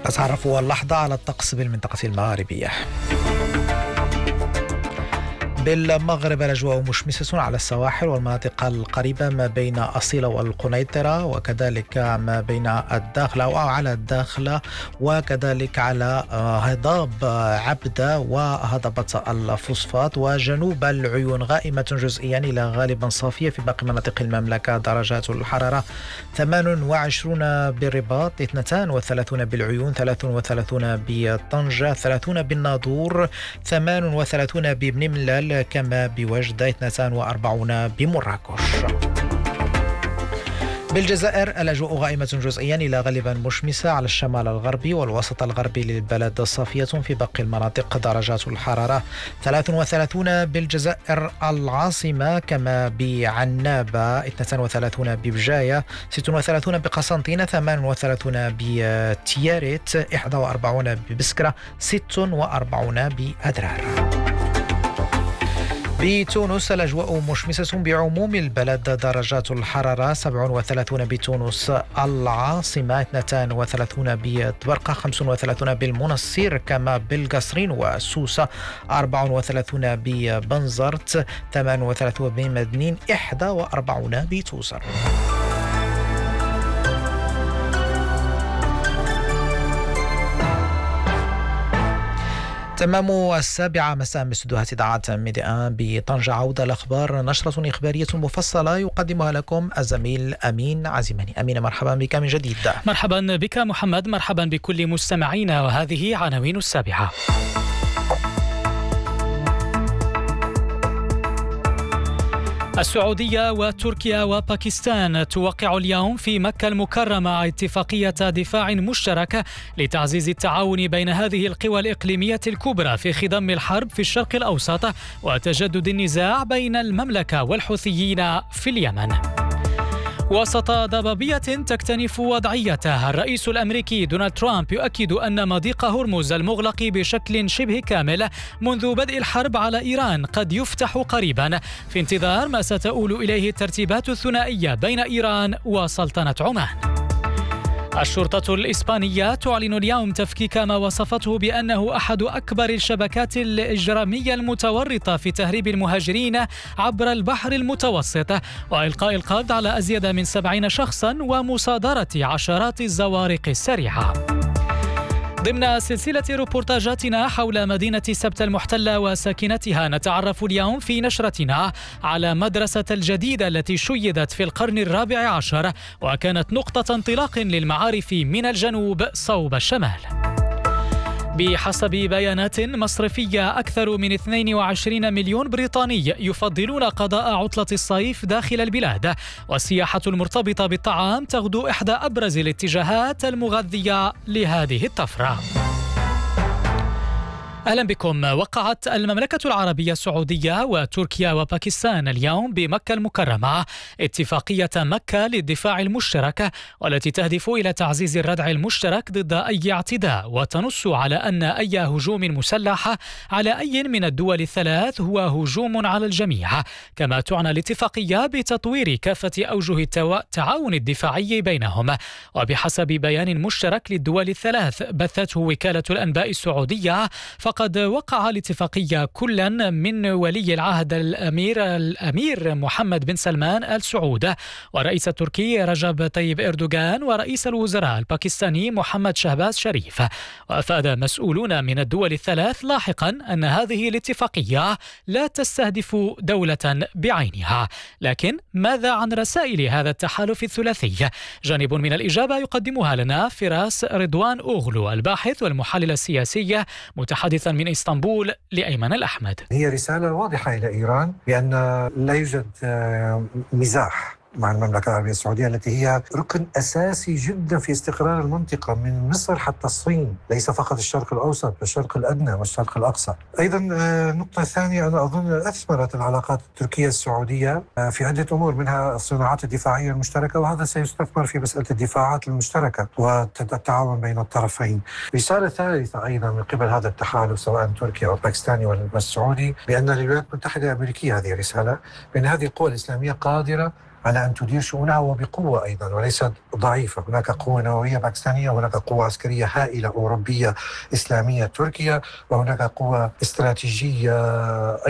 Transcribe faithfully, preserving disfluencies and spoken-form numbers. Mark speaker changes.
Speaker 1: نتعرف اللحظة على الطقس بالمنطقة المغاربية. بالمغرب الأجواء مشمسة على السواحل والمناطق القريبة ما بين أصيلة والقنيطرة، وكذلك ما بين الداخلة أو على الداخلة، وكذلك على هضاب عبدة وهضبة الفوسفات، وجنوب العيون غائمة جزئيا إلى غالبا صافية. في باقي مناطق المملكة درجات الحرارة ثمانية وعشرين بالرباط، اثنين وثلاثين بالعيون، ثلاثة وثلاثين بطنجة، ثلاثين بالناظور، ثمانية وثلاثين ببن ملال، كما بوجدة اثنين وأربعين بمراكش. بالجزائر الأجواء غائمة جزئيا إلى غالبا مشمسة على الشمال الغربي والوسط الغربي للبلد صافية. في باقي المناطق درجات الحرارة ثلاثة وثلاثين بالجزائر العاصمة، كما بعنابة، اثنين وثلاثين ببجاية، ستة وثلاثين بقسنطينة، ثمانية وثلاثين بتياريت، واحد وأربعين ببسكرة، ستة وأربعين بأدرار. بتونس الأجواء مشمسة بعموم البلد، درجات الحرارة سبعة وثلاثين بتونس العاصمة، اثنين وثلاثين بطبرقة، خمسة وثلاثين بالمنصير، كما بالقصرين وسوسة، أربعة وثلاثين ببنزرت، ثمانية وثلاثين بمدنين، واحد وأربعين بتوزر. تمام السابعة مساء باستديوهات إذاعة ميديا بطنجة. عودة الأخبار، نشرة إخبارية مفصلة يقدمها لكم الزميل أمين عزيماني. أمين، مرحبا بك من جديد.
Speaker 2: مرحبا بك محمد، مرحبا بكل مستمعينا، وهذه عناوين السابعة. السعودية وتركيا وباكستان توقع اليوم في مكة المكرمة اتفاقية دفاع مشترك لتعزيز التعاون بين هذه القوى الإقليمية الكبرى في خضم الحرب في الشرق الأوسط وتجدد النزاع بين المملكة والحوثيين في اليمن. وسط ضبابية تكتنف وضعيتها، الرئيس الأمريكي دونالد ترامب يؤكد أن مضيق هرمز المغلق بشكل شبه كامل منذ بدء الحرب على إيران قد يفتح قريبا، في انتظار ما ستؤول إليه الترتيبات الثنائية بين إيران وسلطنة عمان. الشرطة الإسبانية تعلن اليوم تفكيك ما وصفته بأنه أحد أكبر الشبكات الإجرامية المتورطة في تهريب المهاجرين عبر البحر المتوسط، وإلقاء القبض على أزيد من سبعين شخصا ومصادرة عشرات الزوارق السريعة. ضمن سلسلة روبورتاجاتنا حول مدينة سبت المحتلة وساكنتها، نتعرف اليوم في نشرتنا على مدرسة الجديدة التي شيدت في القرن الرابع عشر وكانت نقطة انطلاق للمعارف من الجنوب صوب الشمال. بحسب بيانات مصرفية، أكثر من اثنين وعشرين مليون بريطاني يفضلون قضاء عطلة الصيف داخل البلاد، والسياحة المرتبطة بالطعام تغدو إحدى أبرز الاتجاهات المغذية لهذه الطفرة. أهلا بكم. وقعت المملكة العربية السعودية وتركيا وباكستان اليوم بمكة المكرمة اتفاقية مكة للدفاع المشترك، والتي تهدف إلى تعزيز الردع المشترك ضد أي اعتداء، وتنص على أن أي هجوم مسلح على أي من الدول الثلاث هو هجوم على الجميع. كما تعنى الاتفاقية بتطوير كافة أوجه التعاون الدفاعي بينهم. وبحسب بيان مشترك للدول الثلاث بثته وكالة الأنباء السعودية، قد وقع الاتفاقية كلا من ولي العهد الأمير الأمير محمد بن سلمان آل سعود، ورئيس التركي رجب طيب إردوغان، ورئيس الوزراء الباكستاني محمد شهباز شريف. وأفاد مسؤولون من الدول الثلاث لاحقا أن هذه الاتفاقية لا تستهدف دولة بعينها. لكن ماذا عن رسائل هذا التحالف الثلاثي؟ جانب من الإجابة يقدمها لنا فراس رضوان أوغلو، الباحث والمحلل السياسي، متحدث من إسطنبول لأيمن الأحمد.
Speaker 3: هي رسالة واضحة إلى إيران بأن لا يوجد مزاح مع المملكة العربية السعودية التي هي ركن أساسي جدا في استقرار المنطقة من مصر حتى الصين، ليس فقط الشرق الأوسط، الشرق الأدنى والشرق الأقصى. أيضا نقطة ثانية، أنا أظن أثمرت العلاقات التركية السعودية في عدة أمور، منها الصناعات الدفاعية المشتركة، وهذا سيستثمر في مسألة الدفاعات المشتركة والتعاون بين الطرفين. رسالة ثالثة أيضا من قبل هذا التحالف سواء تركيا أو باكستاني والسعودي، بأن الولايات المتحدة الأمريكية، هذه رسالة بأن هذه القوى الإسلامية قادرة على أن تدير شؤونها وبقوة أيضا وليست ضعيفة. هناك قوة نووية باكستانية، وهناك قوة عسكرية هائلة أوروبية إسلامية تركيا، وهناك قوة استراتيجية